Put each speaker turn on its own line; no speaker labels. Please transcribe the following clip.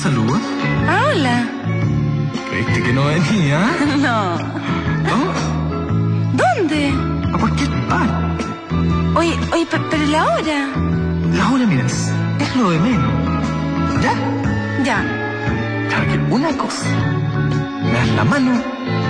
saluda?
Ah, hola.
¿Creíste que no venía?
No.
¿No?
¿Dónde?
¿A cualquier parte?
Oye, pero la hora.
La hora, mira, es lo de menos. ¿Ya?
Ya.
Claro que una cosa. Me das la mano